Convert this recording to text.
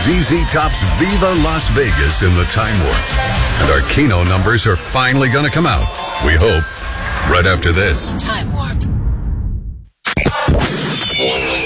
ZZ Top's Viva Las Vegas in the Time Warp. And our Keno numbers are finally going to come out. We hope. Right after this. Time Warp.